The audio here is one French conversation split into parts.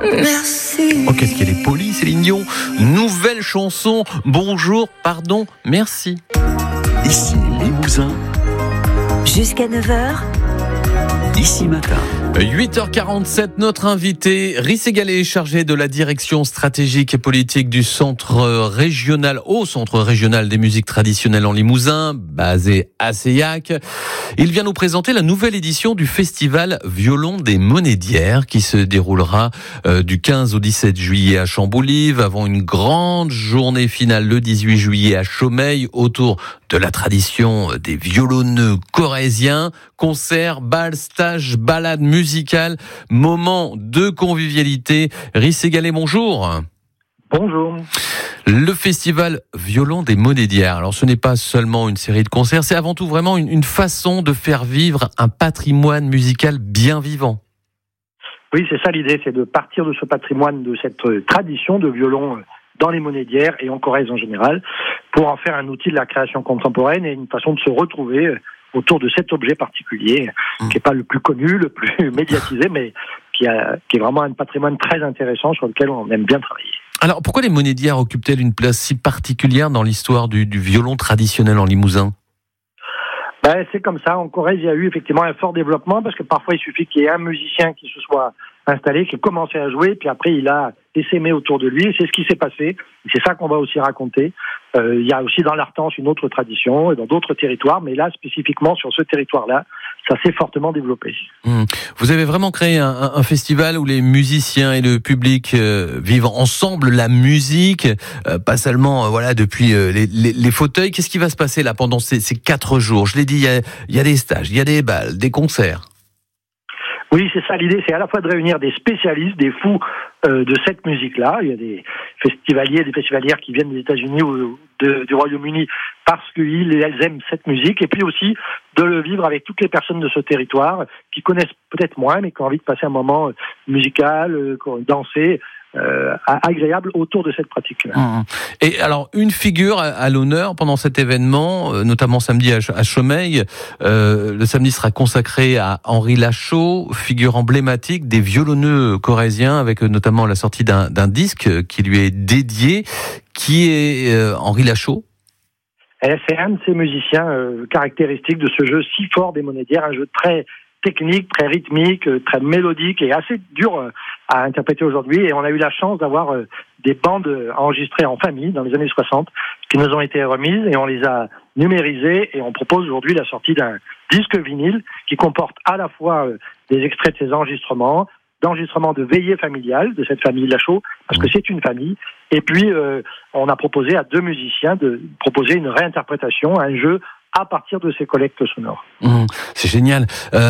Merci. Oh, qu'est-ce qu'elle est polie, Céline Dion. Nouvelle chanson. Bonjour, pardon, merci. Ici Limousin. Jusqu'à 9h. Ici Matin. 8h47, notre invité, Rice Gallet, chargé de la direction stratégique et politique du centre régional des musiques traditionnelles en Limousin, basé à Seillac. Il vient nous présenter la nouvelle édition du festival Violon des Monnaies d'Hyères qui se déroulera du 15 au 17 juillet à Chamboulive, avant une grande journée finale le 18 juillet à Chaumeil autour de la tradition des violonneux corréziens. Concerts, bals, stages, balades musicales, moments de convivialité. Rice Gallet, bonjour. Bonjour. Le festival Violon des Monnaies d'Hyères. Alors ce n'est pas seulement une série de concerts, c'est avant tout vraiment une façon de faire vivre un patrimoine musical bien vivant. Oui, c'est ça l'idée, c'est de partir de ce patrimoine, de cette tradition de violon dans les Monnaies d'Hyères et en Corrèze en général, pour en faire un outil de la création contemporaine et une façon de se retrouver autour de cet objet particulier, qui n'est pas le plus connu, le plus médiatisé, mais qui est vraiment un patrimoine très intéressant sur lequel on aime bien travailler. Alors pourquoi les Monnaies d'Hyères occupent-elles une place si particulière dans l'histoire du violon traditionnel en Limousin ? C'est comme ça. En Corrèze, il y a eu effectivement un fort développement parce que parfois il suffit qu'il y ait un musicien qui se soit installé, qui commençait à jouer, puis après il a essaimé autour de lui. Et c'est ce qui s'est passé. Et c'est ça qu'on va aussi raconter. Il y a aussi dans l'Artense une autre tradition et dans d'autres territoires, mais là spécifiquement sur ce territoire-là, ça s'est fortement développé. Vous avez vraiment créé un festival où les musiciens et le public vivent ensemble la musique, pas seulement depuis les fauteuils. Qu'est-ce qui va se passer là pendant ces 4 jours ? Je l'ai dit, il y a des stages, il y a des bals, des concerts. Oui, c'est ça l'idée, c'est à la fois de réunir des spécialistes, des fous de cette musique-là. Il y a des festivaliers, des festivalières qui viennent des États-Unis ou du Royaume-Uni parce qu'elles aiment cette musique, et puis aussi de le vivre avec toutes les personnes de ce territoire qui connaissent peut-être moins, mais qui ont envie de passer un moment musical, danser, agréable autour de cette pratique-là. Et alors, une figure à l'honneur pendant cet événement, notamment samedi à Chaumeil, le samedi sera consacré à Henri Lachaud, figure emblématique des violonneux corréziens, avec notamment la sortie d'un disque qui lui est dédié. Qui est Henri Lachaud ? C'est un de ces musiciens caractéristiques de ce jeu si fort des Monnaies d'Hyères, un jeu très technique, très rythmique, très mélodique et assez dur à interpréter aujourd'hui. Et on a eu la chance d'avoir des bandes enregistrées en famille dans les années 60 qui nous ont été remises et on les a numérisées et on propose aujourd'hui la sortie d'un disque vinyle qui comporte à la fois des extraits de ces enregistrements de veillées familiales de cette famille Lachaud, parce que c'est une famille. Et puis, on a proposé à 2 musiciens de proposer une réinterprétation, un jeu à partir de ces collectes sonores. C'est génial.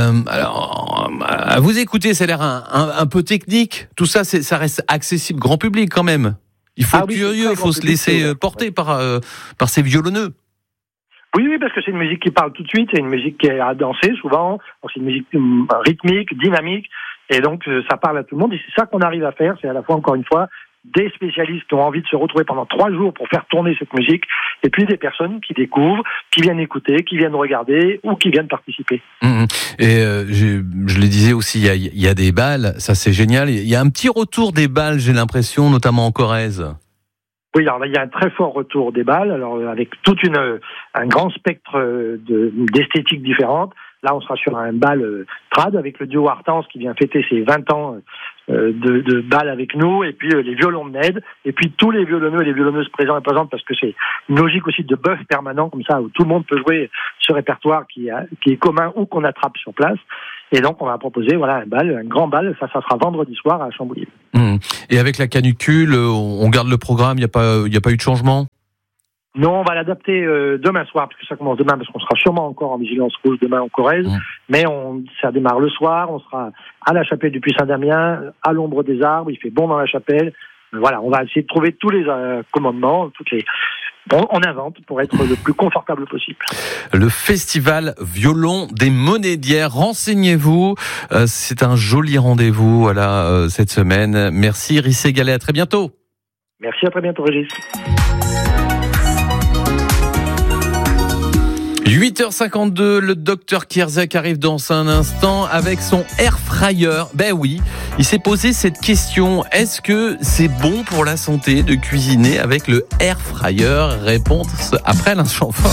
Alors, à vous écouter, ça a l'air un peu technique. Tout ça, ça reste accessible grand public quand même. Il faut être curieux, il faut se laisser porter par ces violonneux. Oui, parce que c'est une musique qui parle tout de suite, c'est une musique qui est à danser souvent, c'est une musique rythmique, dynamique, et donc ça parle à tout le monde, et c'est ça qu'on arrive à faire, c'est à la fois, encore une fois, des spécialistes qui ont envie de se retrouver pendant 3 jours pour faire tourner cette musique, et puis des personnes qui découvrent, qui viennent écouter, qui viennent regarder, ou qui viennent participer. Et je le disais aussi, il y a des bals, ça c'est génial, il y a un petit retour des bals, j'ai l'impression, notamment en Corrèze. Oui, alors là, il y a un très fort retour des bals, alors avec un grand spectre d'esthétiques différentes. Là, on sera sur un bal trad avec le duo Artense qui vient fêter ses 20 ans de bal avec nous, et puis les violons de Ned, et puis tous les violonneux et les violonneuses présents et présentes, parce que c'est une logique aussi de bœuf permanent, comme ça, où tout le monde peut jouer ce répertoire qui est commun ou qu'on attrape sur place. Et donc, on va proposer un bal, un grand bal, ça sera vendredi soir à Chamboulive. Et avec la canicule, on garde le programme, il n'y a pas eu de changement ? Non, on va l'adapter demain soir, parce que ça commence demain, parce qu'on sera sûrement encore en vigilance rouge demain en Corrèze. Mais ça démarre le soir, on sera à la chapelle du Puy-Saint-Damien, à l'ombre des arbres, il fait bon dans la chapelle. Voilà, on va essayer de trouver tous les commandements, on invente pour être le plus confortable possible. Le festival Violon des Monnaies d'Hyères, renseignez-vous, c'est un joli rendez-vous cette semaine. Merci Rice Gallet, à très bientôt. Merci, à très bientôt Régis. 8h52, le docteur Kierzek arrive dans un instant avec son air fryer. Ben oui, Il s'est posé cette question, est-ce que c'est bon pour la santé de cuisiner avec le air fryer? Réponse après l'instant fort.